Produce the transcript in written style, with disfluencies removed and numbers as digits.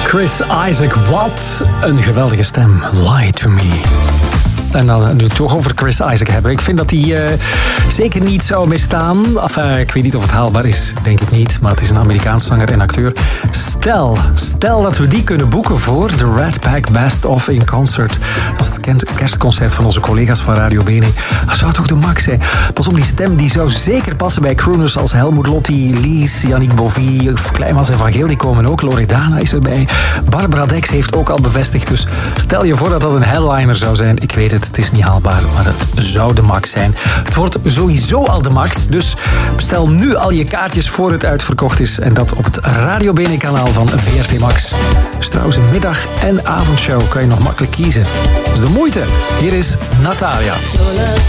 Chris Isaak, wat een geweldige stem. Lie to me. En dan nu toch over Chris Isaak hebben. Ik vind dat hij zeker niet zou misstaan. Enfin, ik weet niet of het haalbaar is. Denk ik niet. Maar het is een Amerikaans zanger en acteur. Stel dat we die kunnen boeken voor de Rat Pack Best of in Concert. Dat is het kerstconcert van onze collega's van Radio Bene. Dat zou toch de max zijn. Pas op, die stem die zou zeker passen bij crooners als Helmut Lotti, Lies, Yannick Bovie, Kleinmans en Van Geel. Die komen ook. Loredana is erbij. Barbara Dex heeft ook al bevestigd. Dus stel je voor dat dat een headliner zou zijn. Ik weet het is niet haalbaar, maar het zou de max zijn. Het wordt sowieso al de max. Dus bestel nu al je kaartjes voor het uitverkocht is. En dat op het Radio Bene kanaal van VRT Max. Dus trouwens een middag- en avondshow kan je nog makkelijk kiezen. Dus de moeite. Hier is Natalia. Your love's